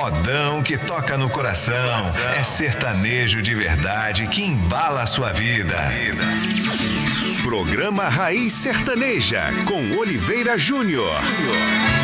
modão que toca no coração. É sertanejo de verdade que embala a sua vida. Programa Raiz Sertaneja, com Oliveira Júnior.